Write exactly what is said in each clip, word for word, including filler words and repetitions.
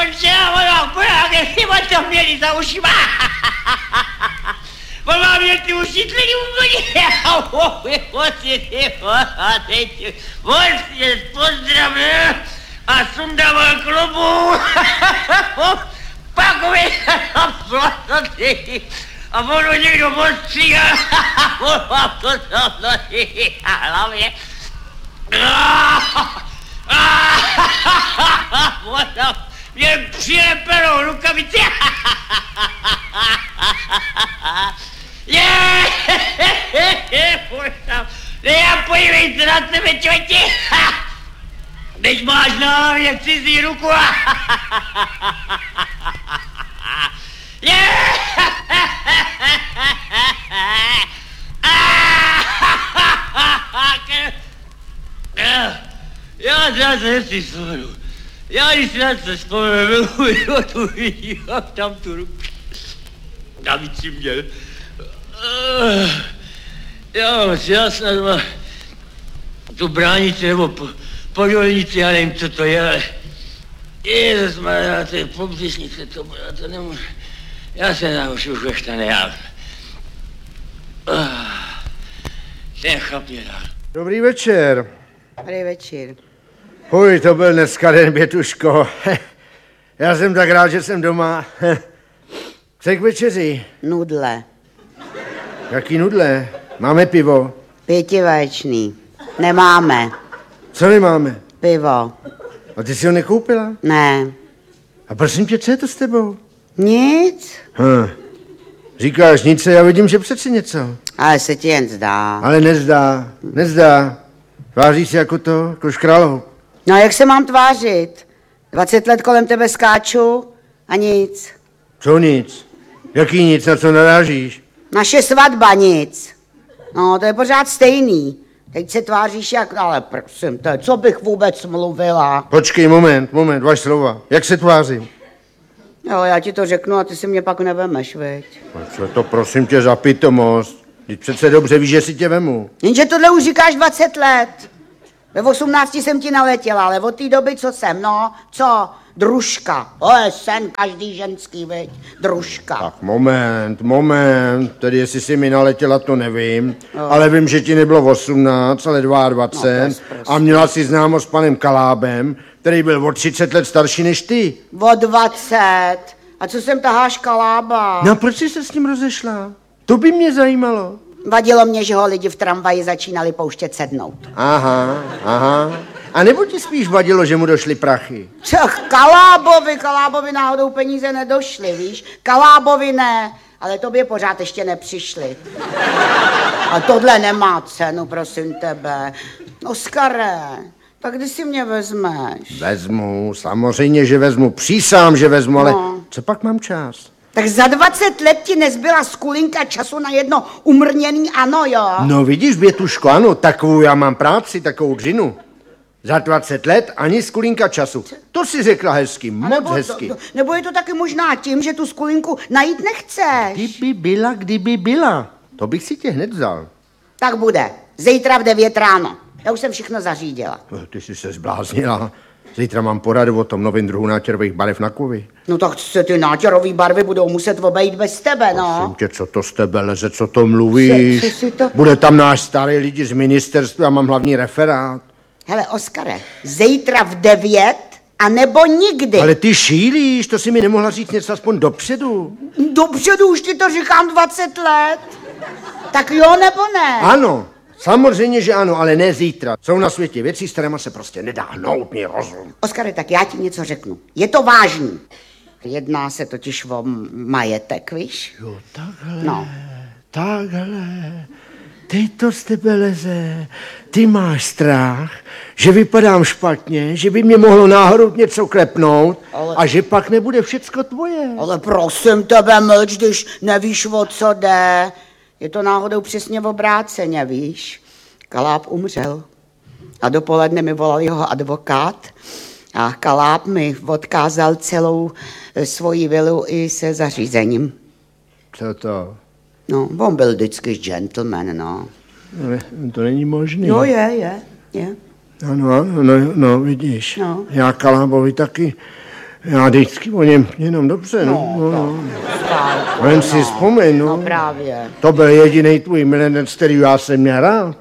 končila, ona pojáge, chyba to měli za ušima. On má mě ty ušitlený úplně. On se pozdravil a sundával klobu. Pak mi a ono někdo odstříhal. On mám to tam na hlavě. On měl přilepenou rukavici. Já podívej se na sebe, čověče. Když máš na hlavě cizí ruku. Já zase si vzpomenu. Já když si zase vzpomenu, jo, tu vidím, tam tu ruku. Navíc si měl. Já, já snad mám tu bránici nebo po, podolnici, já nevím, co to je, ale ježišmarja, to je pobřišnice, to bude, to nemůžu. Já se tam už už ještě nejám. Ten chlap je dál. Dobrý večer. Dobrý večer. Huj, to byl dneska den, Bětuško. Já jsem tak rád, že jsem doma. Co k večeři? Nudle. Jaký nudle? Máme pivo. Pětivaječný. Nemáme. Co nemáme? Pivo. A ty jsi ho nekoupila? Ne. A prosím tě, co je to s tebou? Nic. Hm. Říkáš nic, já vidím, že přeci něco. Ale se ti jen zdá. Ale nezdá, nezdá. Tváří se jako to, jako škralou. No jak se mám tvářit? dvacet let kolem tebe skáču a nic. Co nic? Jaký nic, na co narážíš? Naše svatba nic. No, to je pořád stejný. Teď se tváříš jak, ale prosím tě, co bych vůbec mluvila? Počkej, moment, moment, vaš slova. Jak se tvářím? Jo, já ti to řeknu a ty si mě pak nevemeš, veď. Co to prosím tě za pitomost? Teď přece dobře víš, že si tě vemu. Jenže tohle už říkáš dvacet let. Ve osmnácti jsem ti naletěla, ale od té doby, co jsem, no, co? Družka. To je sen každý ženský, veď. Družka. Tak moment, moment, tedy jestli jsi mi naletěla, to nevím, no. Ale vím, že ti nebylo osmnáct, ale dvacet dva no, a měla si známo s panem Kalábem, který byl o třicet let starší než ty. O dvacet. A co jsem taháš Kalába? No a proč jsi se s ním rozešla? To by mě zajímalo. Vadilo mě, že ho lidi v tramvaji začínali pouštět sednout. Aha, aha. A nebo ti spíš vadilo, že mu došly prachy? Co, Kalábovi, Kalábovi náhodou peníze nedošly, víš? Kalábovi ne, ale tobě pořád ještě nepřišly. A tohle nemá cenu, prosím tebe. Oskare, tak kdy si mě vezmeš? Vezmu, samozřejmě, že vezmu. Přísám, že vezmu, ale no. Co pak mám čas? Tak za dvacet let ti nezbyla skulinka času na jedno umrněný ano, jo? No vidíš, Bětuško, ano, takovou já mám práci, takovou dřinu. Za dvacet let ani skulinka času. To si řekla hezky, moc nebo, hezky. To, to, nebo je to taky možná tím, že tu skulinku najít nechceš? Kdyby byla, kdyby byla. To bych si tě hned vzal. Tak bude. Zítra v devět ráno. Já už jsem všechno zařídila. Ty jsi se zbláznila. Zítra mám poradu o tom novém druhu nátěrových barev na kovy. No tak se ty nátěrové barvy budou muset obejít bez tebe, no. Prosím tě, co to z tebe leze, co to mluvíš? Co, co si to... Bude tam náš starý lidi z ministerstva, mám hlavní referát. Hele, Oskare, zítra v devět a nebo nikdy. Ale ty šílíš, to si mi nemohla říct něco aspoň dopředu. Dopředu už ti to říkám dvacet let. Tak jo nebo ne? Ano. Samozřejmě, že ano, ale ne zítra. Jsou na světě věci, s kterými se prostě nedá hnout mi rozum. Oskare, tak já ti něco řeknu. Je to vážný. Jedná se totiž o majetek, víš? Jo, takhle, no. takhle. Teď to z tebe leze. Ty máš strach, že vypadám špatně, že by mě mohlo náhodou něco klepnout ale... a že pak nebude všecko tvoje. Ale prosím tebe, mlč, když nevíš, o co jde. Je to náhodou přesně v obráceně, víš? Kaláb umřel a dopoledne mi volal jeho advokát a Kaláb mi odkázal celou svoji vilu i se zařízením. Co to? No, on byl vždycky gentleman, no. No, to není možné. Jo, je, je, je. Ano, no, no, no vidíš. No. Já Kalábovi taky Já vždycky o něm jenom dobře, no. no, no. Skálku, Jen si vzpomenu. No právě. To byl jediný tvůj milenec, který já jsem měl rád.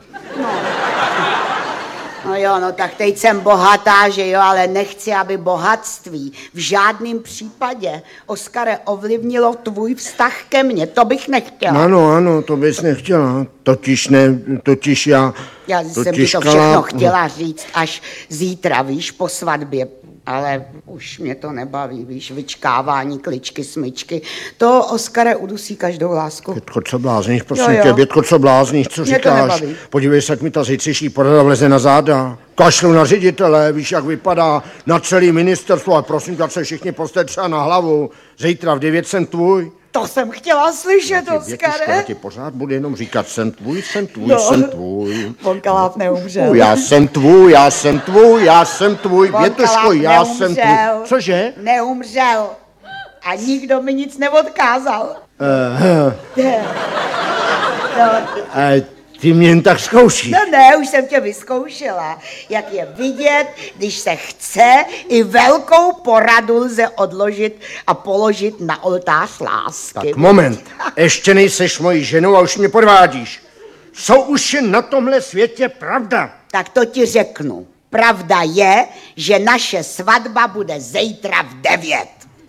No jo, no tak teď jsem bohatá, že jo, ale nechci, aby bohatství v žádném případě, Oskare, ovlivnilo tvůj vztah ke mně, to bych nechtěla. Ano, ano, to bys nechtěla, totiž ne, totiž já... Já jsem totiž ti to kala... všechno chtěla říct až zítra, víš, po svatbě, ale už mě to nebaví, víš, vyčkávání, kličky, smyčky, to, Oskare, udusí každou lásku. Bětko, co blázníš, prosím Jo, jo. tě, Bětko, co blázníš, co Mě to říkáš? nebaví. Podívej se, jak mi ta zítřejší porada vleze na záda. Kašlu na ředitele, víš, jak vypadá na celý ministerstvo, ale prosím tě, se všichni postaví třeba na hlavu. Zítra v devět jsem tvůj. To jsem chtěla slyšet, Já Oskare. ti pořád budu jenom říkat, jsem tvůj, jsem tvůj, No. jsem tvůj. Von Kaláv neumřel. Já jsem tvůj, já jsem tvůj, já jsem tvůj, Von Větuško, Kaláv já jsem tvůj. neumřel. Cože? Neumřel. A nikdo mi nic neodkázal. Uh, No, uh, ty mě jen tak zkoušíš. no ne, už jsem tě vyzkoušela. Jak je vidět, když se chce, i velkou poradu lze odložit a položit na oltář lásky. Tak moment, ještě nejseš mojí ženou a už mě podvádíš. Co už je na tomhle světě pravda? Tak to ti řeknu. Pravda je, že naše svatba bude zítra v devět.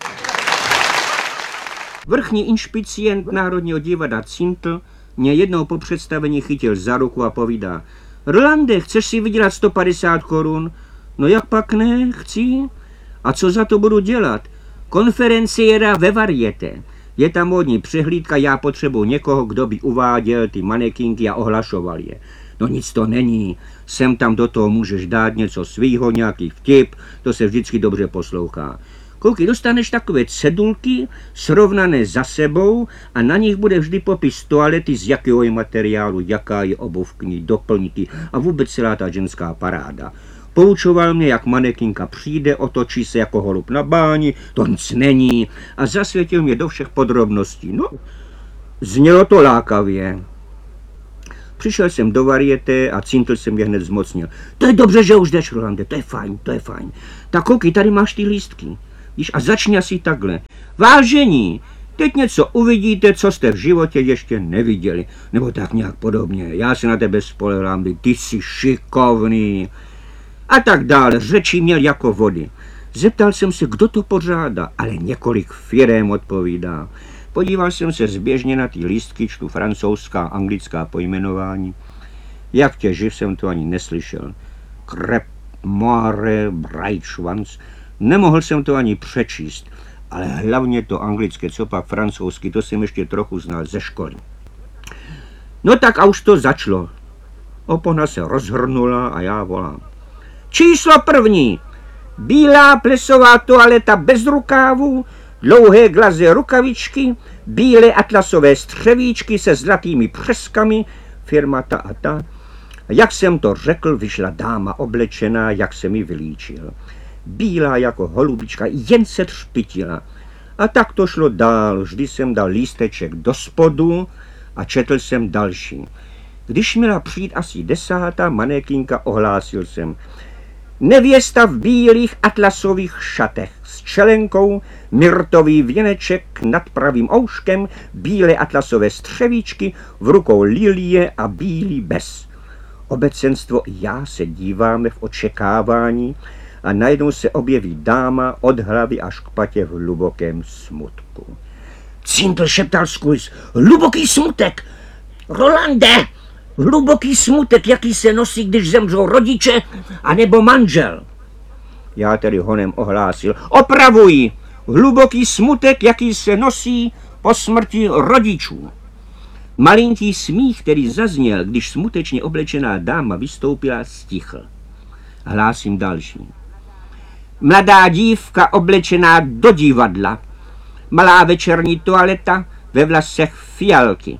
Vrchní inšpicient Národního divadla Cintl mě jednou po představení chytil za ruku a povídá: Rolande, chceš si vydělat sto padesát korun? No jak pak ne, chci. A co za to budu dělat? Konferenciéra ve Varieté. Je tam módní přehlídka, já potřebuji někoho, kdo by uváděl ty manekinky a ohlašoval je. No nic to není, sem tam do toho můžeš dát něco svýho, nějaký vtip, to se vždycky dobře poslouchá. Koukej, dostaneš takové cedulky, srovnané za sebou a na nich bude vždy popis toalety, z jakého je materiálu, jaká je obuv k ní, doplňky a vůbec celá ta ženská paráda. Poučoval mě, jak manekinka přijde, otočí se jako holub na báni, to nic není a zasvětil mě do všech podrobností. No, znělo to lákavě. Přišel jsem do Varieté a Cintl se mě hned zmocnil. To je dobře, že už jdeš, Rolande, to je fajn, to je fajn. Tak koukej, tady máš ty lístky. Víš, a začni asi takhle. Vážení, teď něco uvidíte, co jste v životě ještě neviděli. Nebo tak nějak podobně. Já se na tebe spolehám, ty jsi šikovný. A tak dále, řeči měl jako vody. Zeptal jsem se, kdo to pořádá, ale několik firem odpovídá. Podíval jsem se zběžně na ty lístky, čtu francouzská, anglická pojmenování. Jak tě živ, jsem to ani neslyšel. Krep, Moire, Breitschwanz. Nemohl jsem to ani přečíst, ale hlavně to anglické, co pak francouzsky, to jsem ještě trochu znal ze školy. No tak a už to začalo. Opona se rozhrnula a já volám. Číslo první. Bílá plesová toaleta bez rukávů, dlouhé glaze rukavičky, bílé atlasové střevíčky se zlatými přeskami, firma ta a ta. Jak jsem to řekl, vyšla dáma oblečená, jak se mi vylíčil. Bílá jako holubička, jen se třpitila. A tak to šlo dál, vždy jsem dal lísteček do spodu a četl jsem další. Když měla přijít asi desátá manekinka, ohlásil jsem. Nevěsta v bílých atlasových šatech s čelenkou, myrtový věneček nad pravým ouškem, bílé atlasové střevíčky, v rukou lilie a bílý bez. Obecenstvo i já se díváme v očekávání a najednou se objeví dáma od hlavy až k patě v hlubokém smutku. Cintl šeptal skrz, hluboký smutek, Rolande! Hluboký smutek, jaký se nosí, když zemřou rodiče, anebo manžel. Já tedy honem ohlásil. Opravuji. Hluboký smutek, jaký se nosí po smrti rodičů. Malinký smích, který zazněl, když smutečně oblečená dáma vystoupila, stichl. Hlásím další. Mladá dívka oblečená do divadla. Malá večerní toaleta, ve vlasech fialky.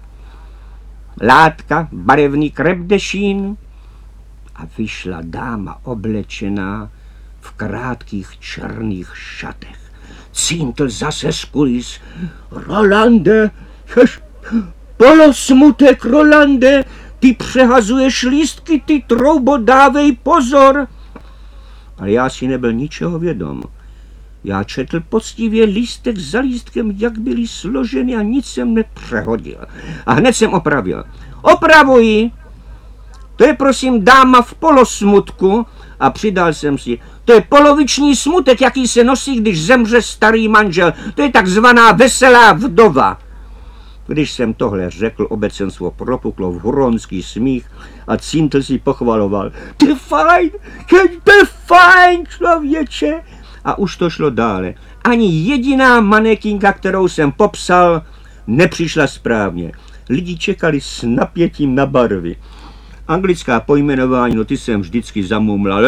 Látka, barevný krepdešín a vyšla dáma oblečená v krátkých černých šatech. Cintl zase z kulis. Rolande, jež, polosmutek, Rolande, ty přehazuješ lístky, ty troubo, dávej pozor. Ale já si nebyl ničeho vědom. Já četl poctivě lístek za lístkem, jak byli složeny a nic jsem nepřehodil. A hned jsem opravil. Opravuji! To je prosím dáma v polosmutku a přidal jsem si. To je poloviční smutek, jaký se nosí, když zemře starý manžel. To je takzvaná veselá vdova. Když jsem tohle řekl, obecenstvo propuklo v huronský smích a Cintl si pochvaloval. To je fajn, to je fajn, člověče. A už to šlo dále. Ani jediná manekinka, kterou jsem popsal, nepřišla správně. Lidi čekali s napětím na barvy. Anglická pojmenování, no ty jsem vždycky zamumlal.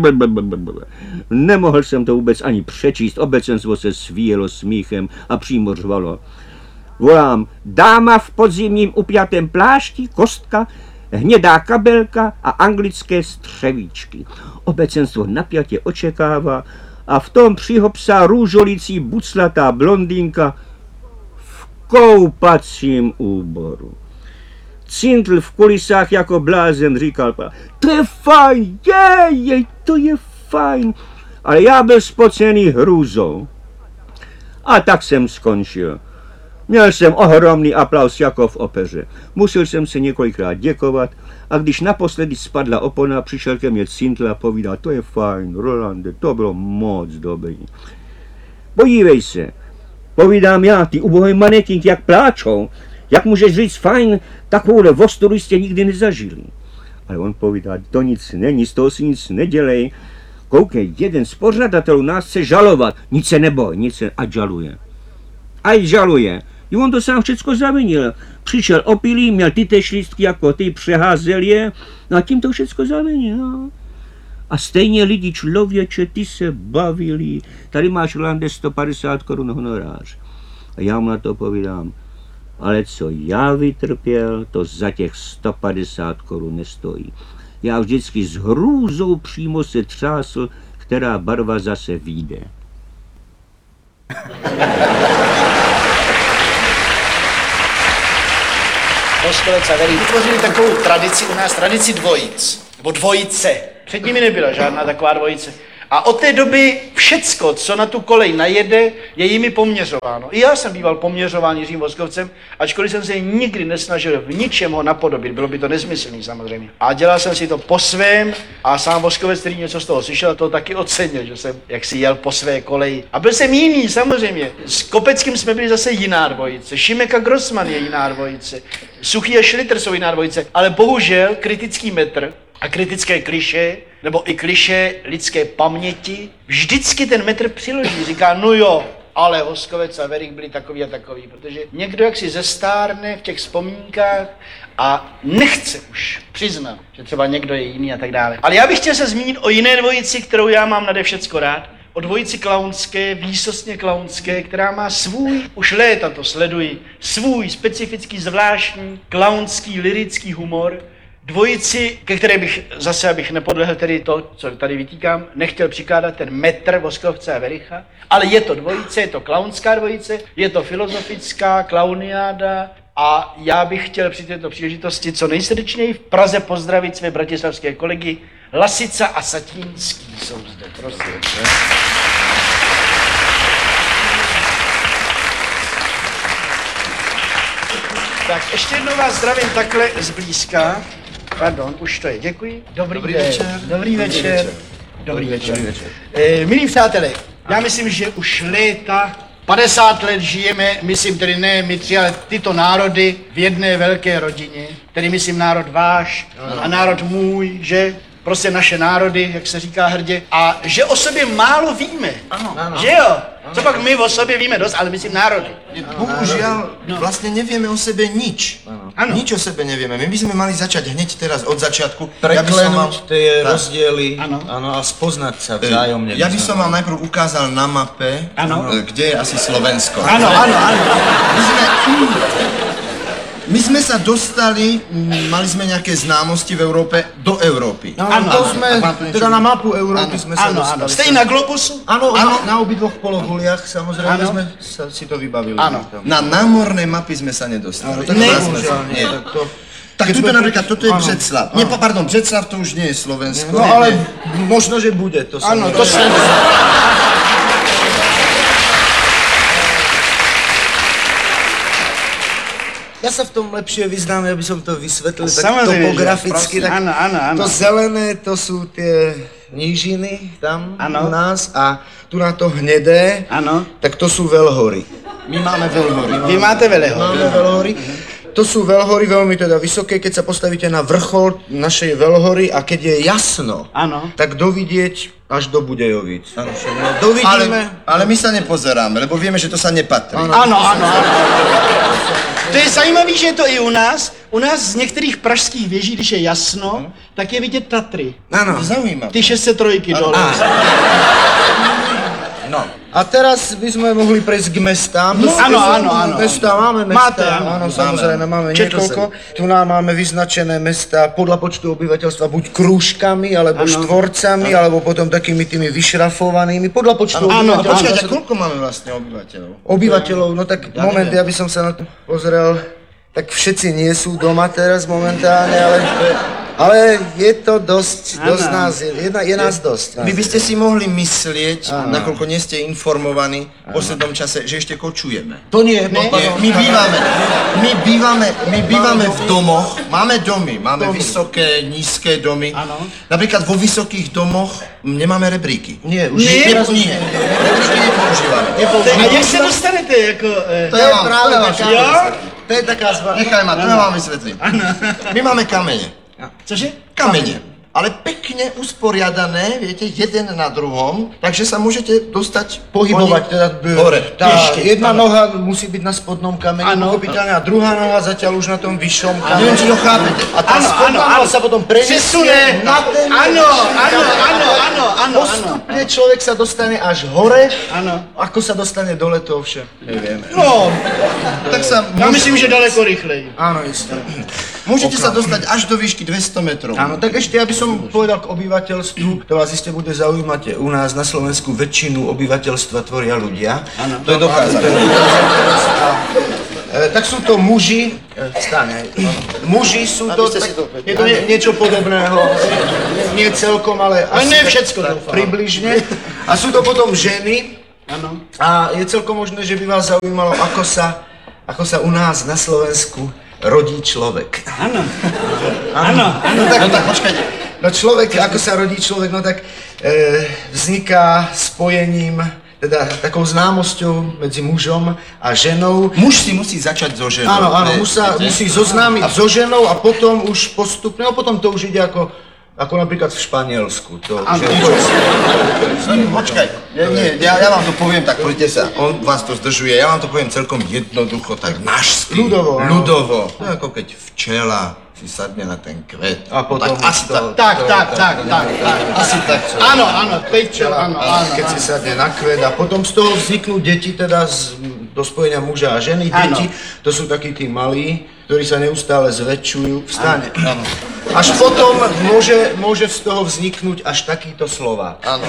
Nemohl jsem to vůbec ani přečíst, obecenstvo se svíjelo smíchem a přímo řvalo. Volám, dáma v podzimním upjatém plášti, kostka, hnědá kabelka a anglické střevíčky. Obecenstvo napjatě očekává a v tom přihopsá růžolící buclatá blondýnka v koupacím úboru. Cintl v kulisách jako blázen říkal, to je fajn, jej, jej, to je fajn, ale já byl spocený hrůzou. A tak jsem skončil. Měl jsem ohromný aplaus jako v opeře. Musel jsem se několikrát děkovat a když naposledy spadla opona, přišel ke mně Cintl a povídal, to je fajn, Rolande, to bylo moc dobrý. Podívej se, povídám já, ty ubohý manekinky, jak pláčou. Jak můžeš říct fajn, takovouhle vostoru jste nikdy nezažili. Ale on povídá, to nic není, z toho si nic nedělej. Koukej, jeden z pořadatelů nás chce žalovat. Nic se neboj, nic se, ať žaluje. Ať žaluje. I on to sám všecko zavinil. Přišel opilý, měl ty též lístky jako ty, přeházel je, no a tím to všecko zavinil. No. A stejně lidi, člověče, ty se bavili. Tady máš, Rolande, sto padesát korun honorář. A já mu na to povídám, ale co já vytrpěl, to za těch sto padesát korun nestojí. Já vždycky s hrůzou přímo se třásl, která barva zase vyjde. Voskovec a Verík vytvořili takovou tradici u nás, tradici dvojic, nebo dvojice. Před nimi nebyla žádná taková dvojice. A od té doby všecko, co na tu kolej najede, je jimi poměřováno. I já jsem býval poměřován Jiřím Voskovcem, ačkoliv jsem se nikdy nesnažil v ničem ho napodobit, bylo by to nezmyslný samozřejmě. A dělal jsem si to po svém a sám Voskovec, který něco z toho slyšel, to taky ocenil, že jsem jaksi jel po své koleji. A byl jsem jiný samozřejmě. S Kopeckým jsme byli zase jiná dvojice, Šimek a Grossman je jiná dvojice, Suchý a Schlitter jsou jiná dvojice, ale bohužel kritický metr a kritické klišé, nebo i klišé lidské paměti, vždycky ten metr přiloží. Říká, no jo, ale Voskovec a Verík byli takový a takový, protože někdo jaksi zestárne v těch vzpomínkách a nechce už přiznat, že třeba někdo je jiný a tak dále. Ale já bych chtěl se zmínit o jiné dvojici, kterou já mám nade všecko rád, o dvojici klaunské, výsostně klaunské, která má svůj, už léta to sleduji, svůj specifický, zvláštní, klaunský, lyrický humor, dvojici, ke které bych zase, abych nepodlehl tedy to, co tady vytýkám, nechtěl přikládat ten metr Voskovce a Vericha, ale je to dvojice, je to klaunská dvojice, je to filozofická klauniáda a já bych chtěl při této příležitosti co nejsrdečněji v Praze pozdravit své bratislavské kolegy Lasica a Satínský jsou zde, prosím. Tak ještě jednou vás zdravím takhle zblízka. Pardon, už to je, děkuji. Dobrý, Dobrý den. večer. Dobrý večer. Dobrý večer. Dobrý večer. Eh, milí přátelé, já myslím, že už léta, padesát let žijeme, myslím tedy ne my tři, ale tyto národy v jedné velké rodině. Tedy myslím národ váš a národ můj, že? Prostě naše národy, jak se říká hrdě. A že o sobě málo víme. Ano. Že jo? Co pak my o sobě víme dost, ale myslím národy. Bohužiaľ, vlastne nevieme o sebe nič. Ano. Nič o sebe nevieme. My by sme mali začať hneď teraz od začiatku. Preklenúť mal... tie tak. rozdiely Ano. ano, a spoznať sa vzájomne. Ja by som vám najprv ukázal na mape, Ano. kde je asi Slovensko. Ano, ano, ano. My sme, my sme sa dostali, mali sme nejaké známosti v Európe, do Európy. No, Ano, to ano. sme, Ano. teda na mapu Európy Ano, sme sa Ano, dostali. ano. Stej na globusu? Áno, Ano. na, na obidvoch polohuliach samozrejme Ano. sme sa, si to vybavili. Ano. Na námorné mapy sme sa nedostali. Tak Ne. bohužiaľ nie. Tak, to, Tak keď tuto sme- napríklad, toto je Áno. Břeclav. Nie, pa- pardon, Břeclav to už nie je Slovensko. No Nie, ale nie. možno, že bude. To sa Ano, mi- to se... ja sa v tom lepšie vyznám, aby som to vysvetlil tak Samozrejme, topograficky. že, Tak áno, áno, áno. To zelené, to sú tie nížiny tam Áno. u nás a tu na to hnedé, Áno. tak to sú veľhory. My máme veľhory. Vy máte veľhory. Máme veľhory. To sú veľhory veľmi teda vysoké, keď sa postavíte na vrchol našej veľhory a keď je jasno, Áno. tak dovidieť až do Budejovic. Áno, No, dovidíme. ale, ale my sa nepozeráme, lebo vieme, že to sa nepatrí. Ano, ano, ano. To je zajímavé, že je to i u nás. U nás z některých pražských věží, když je jasno, tak je vidět Tatry. Áno. Zaujímavé. Ty šesťsto tri dole. No. A teraz by sme mohli prejsť k mestám. No, áno, áno, áno. Mestá, máme mestá. Máte, áno. áno, samozrejme, máme Četl niekoľko. Tu nám máme vyznačené mestá podľa počtu obyvateľstva buď krúžkami, alebo Áno. štvorcami, alebo potom takými tými vyšrafovanými. Podľa počtu Áno, obyvateľstva. Počkajte, sa to- koľko máme vlastne obyvateľov? Obyvateľov, no tak Ja moment, neviem. ja by som sa na to pozrel. Tak všetci nie sú doma teraz momentálne, ale, ale je to dosť, dosť Áno. nás, je, je, je nás dosť. Vy by ste si mohli myslieť, nakoľko nie ste informovaní v poslednom čase, že ešte kočujeme. To nie, Nie, pardon. my bývame, my bývame, my bývame v domoch, máme domy, máme vysoké, nízke domy. Áno. Napríklad vo vysokých domoch nemáme rebríky. Nie, už Nie? teraz Nie, rebríky nepoužívame. A jak se dostanete jako... Eh, To ja vám, práve to ja vám taká- všetko Jo? vysvetlím. To je taká zvá... Nechaj ma, to ja vám vysvetlím. My máme kamene. cože? Kamene. Ale pekne usporiadané, viete, jeden na druhom, takže sa môžete dostať Pohybovať po teda nich hore. Tá Pešky. jedna noha musí byť na spodnom kameni, Áno. pochopiteľne, a druhá noha zatiaľ už na tom vyššom Neviem, či kameni. to chápete. A tá Áno, spodná áno, noha áno. sa potom prenesie Přesune. na ten... Áno, áno, áno, áno, áno, Postupne človek sa dostane až hore, Áno. ako sa dostane dole, to ovšem nevieme. No, Tak sa já môže- myslím, že daleko rychleji. Áno, isté. môžete sa dostať až do výšky dvesto metrov. Áno, tak ešte, aby som povedal k obyvateľstvu, to vás iste bude zaujímať, u nás na Slovensku väčšinu obyvateľstva tvoria ľudia. Áno, to je dokázané. E, tak sú to muži, e, vstane, muži sú to, Aby ste tak, si to je to nie, niečo podobného, nie celkom, ale asi nie tak- všecko, tak doufám. približne. A sú to potom ženy Ano. a je celkom možné, že by vás zaujímalo, ako sa, ako sa u nás na Slovensku rodí človek. Ano. Ano. No tak, No tak počkajte. no človek, ako sa rodí človek, no tak e, vzniká spojením, teda takou známosťou medzi mužom a ženou. Muž si musí začať so ženou. Áno, áno, Ne, muž sa viete? musí zoznámiť so ženou a potom už postupne, no potom to už ide ako, ako napríklad v Španielsku. To už je, Počkaj, ja, nie, ja, ja vám to poviem, tak poďte sa, on vás to zdržuje, ja vám to poviem celkom jednoducho, tak nažsky. Ľudovo, áno. Ľudovo. To je ako keď včela si sadne na ten kvet. A potom tak asi to- tak, Tak, tak, tak, tak, tak. asi tak. Ano, ano, teď čo, ano, ano. keď si sadne na kvet a potom z toho vzniknú deti, teda z, do spojenia muža a ženy. Áno. Deti, to sú takí tí malí, ktorí sa neustále zväčšujú. Vstane. Áno. Až potom môže, môže z toho vzniknúť až takýto Slovák. Áno.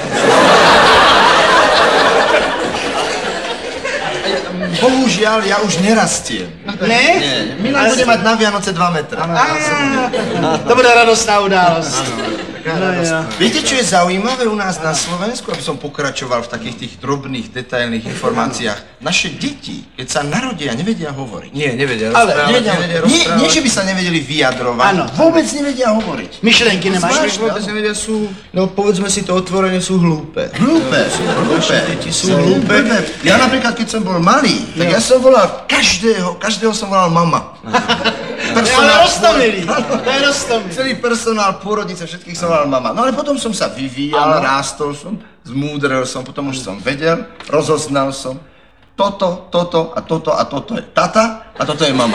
Bohužiaľ, ja už nerastiem. Ne? Nie, Milan bude mať na Vianoce dva metre. To bude radostná událost. No, jo. Viete, čo je zaujímavé u nás na Slovensku, aby som pokračoval v takých tých drobných, detailných informáciách? Naše deti, keď sa narodia, nevedia hovoriť. Nie, nevedia Ale rozprávať, nevedia, nevedia nie, rozprávať. nie, že by sa nevedeli vyjadrovať, Áno. vôbec nevedia hovoriť. Myšlenky nemáš? Zvlášť vôbec nevedia, sú, no povedzme si to otvorene, sú hlúpe. Hlúpe, hlúpe. Deti sú hlúpe. Ja napríklad, keď som bol malý, tak ja som volal každého, každého som volal mama. Ale roztomilý, to je roztomilý. Celý personál, pôrodnice, všetkých som volal mama. No ale potom som sa vyvíjal, rástol som, zmúdrel som, potom už som vedel, rozoznal som. Toto, toto a toto a toto je tata a toto je mama.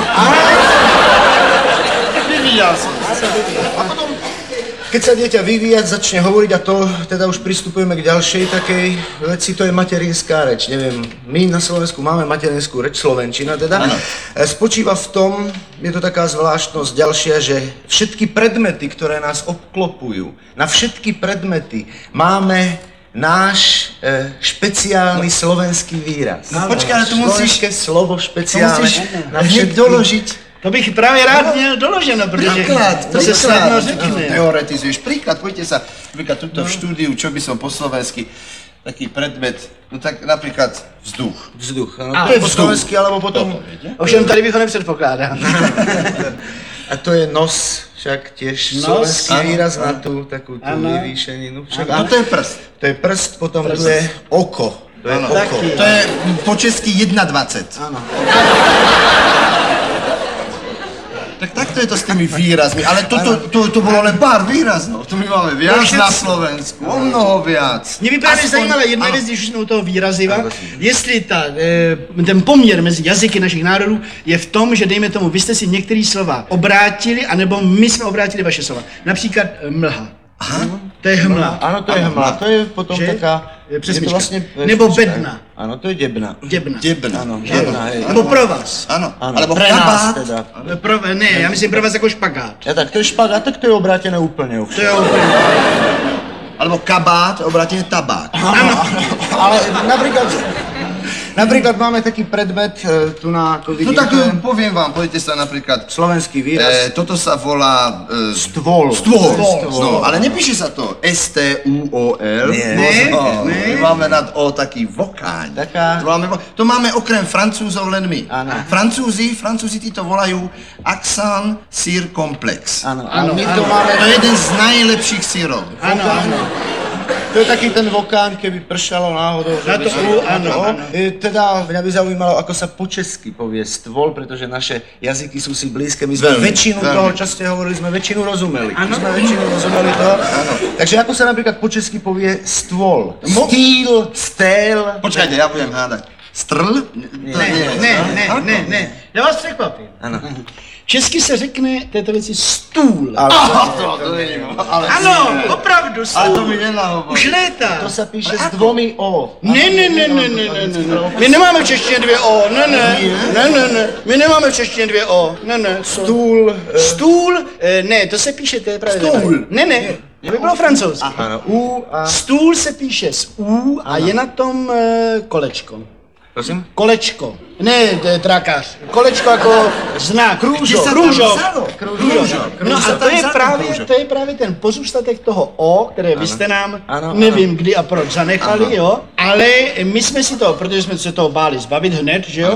Vyvíjal som. A potom, keď sa dieťa vyvíjať, začne hovoriť, a to teda už pristupujeme k ďalšej takej veci, to je materinská reč. Neviem, my na Slovensku máme materinskú reč, slovenčina teda. Áno. E, Spočíva v tom, je to taká zvláštnosť ďalšia, že všetky predmety, ktoré nás obklopujú, na všetky predmety máme náš e, špeciálny slovenský výraz. No počkaj, ale tu musíš- Slovenské slovo To špeciálne. musíš na hneď všetky- doložiť. To bych právě rád měl doloženo, protože Príklad, to se príklad. snadno řekne. Teoretizuješ. Príklad, poďte sa, napríklad tuto v štúdiu, čo by som po slovensky. taký predmet, no tak napríklad vzduch. Vzduch, ano. A To je vzduch. po slovensky, alebo potom... Ovšem tady bych ho nepředpokládal. A to je nos, však tiež Nos, slovenský áno, výraz na tú takú tú Áno. vyvýšeninu. Však, A to je prst. to je prst, potom tu je oko. To je Áno. oko. Taký. To je po česky jedna dvacet. Ano. Tak takto je to s tými výrazmi, ale to, to, to, to bolo len pár výrazov. To my máme viac Všet- na Slovensku, o mnoho viac. Mě by právě Aspoň- zajímala jedna ano. věc, když už jsme u toho výraziva, jestli ta, eh, ten poměr mezi jazyky našich národů je v tom, že dejme tomu, vy jste si některé slova obrátili, anebo my jsme obrátili vaše slova. Například eh, mlha. Aha. To je hmla. Áno, to je hmla. To je potom Že? taká... Je přesmička. to vlastne Nebo přesmička. bedna. Áno, to je debna. Děbna. Debna. Áno, Áno. debna, hej. Nebo pro vás. Áno, Áno, alebo pre nás kabát. teda. Pro, ne, já myslím pro vás jako špagát. Ja tak, to je špagát, tak to je obrátené úplne už. To je úplně. Alebo kabát, obráteně tabák. Ale napríklad, napríklad máme taký predmet, e, tu na, tu No vidíte, tak eh, poviem vám, pojďte sa napríklad, slovenský výraz. eh, toto sa volá eh, Stvol. Stvol. Stvol. No, ale nepíše sa to S T U O L. Nie. Ne, No, ne. My máme nad O taký vokáň. Taká- To máme, vo- to máme okrem Francúzov len my. Áno. Francúzi, Francúzi tí to volajú Accent Circomplex. Áno, Áno, a my áno. to máme... To je jeden z najlepších sírov. Ano, ano. To je taký ten vokáň, keby pršalo náhodou. že Na by to sa- U, áno, áno. E, Teda mňa by zaujímalo, ako sa po česky povie stvol, pretože naše jazyky sú si blízke. My sme Veľmi, väčšinu veľmi. toho, čo ste hovorili, sme väčšinu rozumeli. Áno. My sme väčšinu rozumeli toho. Takže ako sa napríklad po česky povie stôl? Stýl, stél. Počkajte, ja budem hádať. Strl? To Ne, nie. ne, ne, ne, ne. Já vás překvapím. Ano. Česky se řekne této věci stůl. Ale To, to je, ale, Ano, opravdu ale to stůl. mi nenahovorí. Už léta. to sa píše s dvomi O. Ne, ne, ne, ne, ne, ne, ne, ne. My nemáme v češtině dvě O, ne, ne, ne, ne, ne. My nemáme v češtině dvě O, ne, ne. Stůl. e, Stůl, eh, ne, to se píše, to je právě. Stůl. Ne, ne, to by bylo francouzsky. Áno, U a... Stůl se píše s U a je na tom eh, kolečko. Prosím? Kolečko. Ne, to je trakář. Kolečko jako znak, růžo, Kde sa tam růžo. vzalo? Růžo. No sa a to tam je vzalo, právě, růžo? to je právě ten pozůstatek toho O, které vy jste nám, Ano, nevím kdy a proč zanechali, jo. Ale my jsme si to, protože jsme se toho báli zbavit hned, že jo.